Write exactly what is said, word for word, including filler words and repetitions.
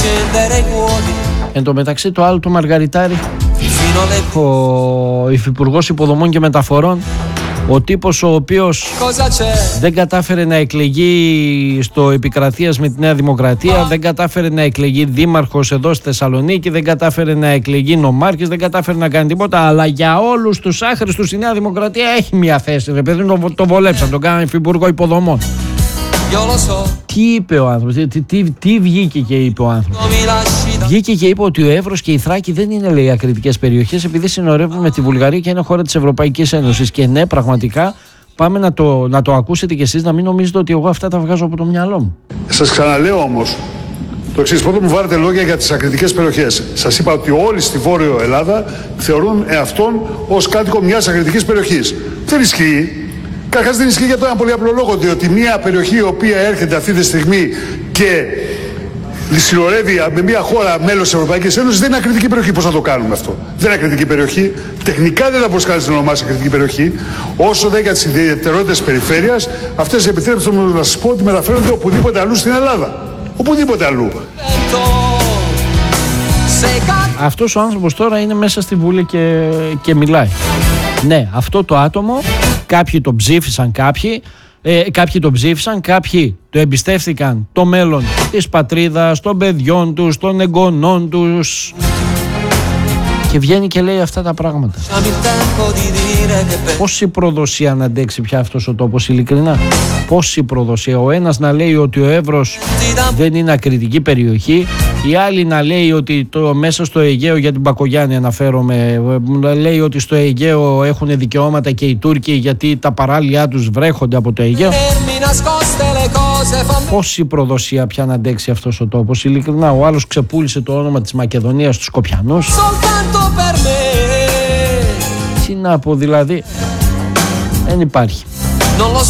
Εν τω μεταξύ το άλλο του Μαργαριτάρη, ο υφυπουργός υποδομών και μεταφορών, ο τύπος ο οποίος δεν κατάφερε να εκλεγεί στο Επικρατείας με τη Νέα Δημοκρατία, δεν κατάφερε να εκλεγεί δήμαρχος εδώ στη Θεσσαλονίκη, δεν κατάφερε να εκλεγεί νομάρχης, δεν κατάφερε να κάνει τίποτα, αλλά για όλους τους άχρηστους η Νέα Δημοκρατία έχει μια θέση, ρε παιδί, το, το βολέψαν, τον κάνανε υφυπουργό υποδομών. Τι είπε ο άνθρωπος, τι, τι, τι βγήκε και είπε ο άνθρωπος? Βγήκε και είπε ότι ο Εύρος και η Θράκη δεν είναι, λέει, ακριτικές περιοχές επειδή συνορεύουν με τη Βουλγαρία και είναι χώρα της Ευρωπαϊκής Ένωσης. Και ναι, πραγματικά πάμε να το, να το ακούσετε κι εσείς, να μην νομίζετε ότι εγώ αυτά τα βγάζω από το μυαλό μου. Σας ξαναλέω όμως το εξής: πρώτον, μου βάλετε λόγια για τις ακριτικές περιοχές. Σας είπα ότι όλοι στη Βόρειο Ελλάδα θεωρούν εαυτόν ως κάτοικο μιας ακριτικής περιοχής. Δεν ισχύει. Καταρχάς δεν ισχύει για το ένα πολύ απλό λόγο, διότι μια περιοχή η οποία έρχεται αυτή τη στιγμή και συνορεύει με μια χώρα μέλος της Ευρωπαϊκής Ένωσης δεν είναι ακριτική περιοχή. Πώς θα το κάνουμε αυτό? Δεν είναι ακριτική περιοχή. Τεχνικά δεν θα μπορείς κανείς να ονομάσει ακριτική περιοχή. Όσο δεν για τις ιδιαιτερότητες της περιφέρειας, αυτές επιτρέψτε μου να σας πω ότι μεταφέρονται οπουδήποτε αλλού στην Ελλάδα. Οπουδήποτε αλλού. Αυτός ο άνθρωπος τώρα είναι μέσα στη Βουλή και, και μιλάει. Ναι, αυτό το άτομο, κάποιοι το ψήφισαν, κάποιοι, ε, κάποιοι το ψήφισαν, κάποιοι το εμπιστεύτηκαν το μέλλον της πατρίδας, των παιδιών τους, των εγγονών τους, και βγαίνει και λέει αυτά τα πράγματα. Πόση προδοσία να αντέξει πια αυτός ο τόπος, ειλικρινά? Πόση προδοσία? Ο ένας να λέει ότι ο Εύρος δεν είναι ακριτική περιοχή, η άλλη να λέει ότι το, μέσα στο Αιγαίο, για την Μπακογιάννη αναφέρομαι, λέει ότι στο Αιγαίο έχουν δικαιώματα και οι Τούρκοι γιατί τα παράλια τους βρέχονται από το Αιγαίο. Πόση προδοσία πια να αντέξει αυτός ο τόπος, ειλικρινά? Ο άλλος ξεπούλησε το όνομα της Μακεδονίας στους Σκοπιανούς. Τι να πω δηλαδή, δεν υπάρχει.